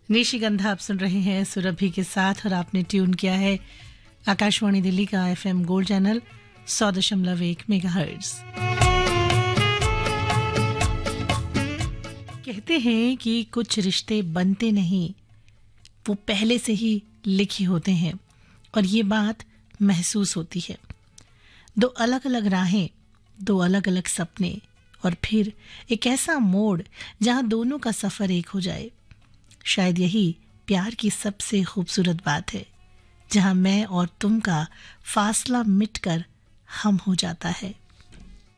निशिगंधा आप सुन रहे हैं सुरभि के साथ और आपने ट्यून किया है आकाशवाणी दिल्ली का FM गोल्ड चैनल 100.1 मेगाहर्ट्ज। कहते हैं कि कुछ रिश्ते बनते नहीं, वो पहले से ही लिखे होते हैं और ये बात महसूस होती है। दो अलग अलग राहें, दो अलग अलग सपने और फिर एक ऐसा मोड़ जहां दोनों का सफर एक हो जाए। शायद यही प्यार की सबसे खूबसूरत बात है, जहां मैं और तुम का फासला मिटकर हम हो जाता है।